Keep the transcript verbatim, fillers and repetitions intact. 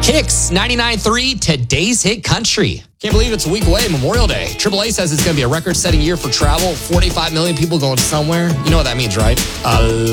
Kicks ninety-nine point three, today's hit country. Can't believe it's a week away, Memorial Day. triple A says it's going to be a record-setting year for travel. forty-five million people going somewhere. You know what that means, right? Uh